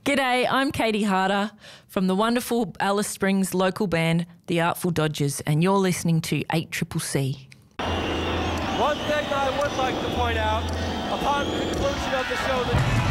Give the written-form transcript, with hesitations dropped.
G'day, I'm Katie Harder from the wonderful Alice Springs local band, The Artful Dodgers, and you're listening to 8CCC. One thing I would like to point out, upon conclusion of the show, that